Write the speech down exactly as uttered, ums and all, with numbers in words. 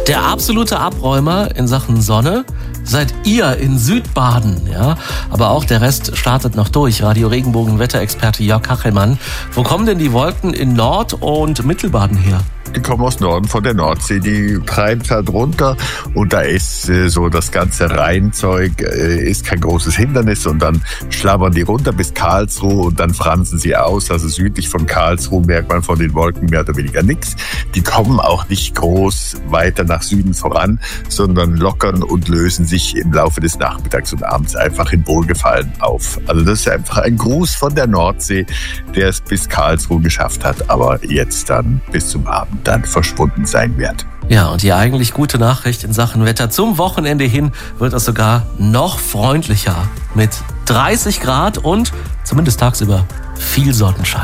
Der absolute Abräumer in Sachen Sonne seid ihr in Südbaden, ja. Aber auch der Rest startet noch durch. Radio Regenbogen Wetterexperte Jörg Kachelmann. Wo kommen denn die Wolken in Nord- und Mittelbaden her? Die kommen aus Norden von der Nordsee, die treibt halt runter und da ist äh, so das ganze Rheinzeug äh, ist kein großes Hindernis und dann schlabbern die runter bis Karlsruhe und dann fransen sie aus. Also südlich von Karlsruhe merkt man von den Wolken mehr oder weniger nichts. Die kommen auch nicht groß weiter nach Süden voran, sondern lockern und lösen sich im Laufe des Nachmittags und abends einfach in Wohlgefallen auf. Also das ist einfach ein Gruß von der Nordsee, der es bis Karlsruhe geschafft hat, aber jetzt dann bis zum Abend dann verschwunden sein wird. Ja, und die eigentlich gute Nachricht in Sachen Wetter: zum Wochenende hin wird es sogar noch freundlicher mit dreißig Grad und zumindest tagsüber viel Sonnenschein.